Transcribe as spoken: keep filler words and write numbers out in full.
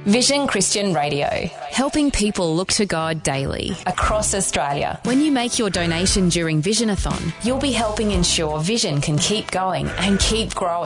Vision Christian Radio. Helping people look to God daily. Across Australia. When you make your donation during Visionathon, you'll be helping ensure Vision can keep going and keep growing.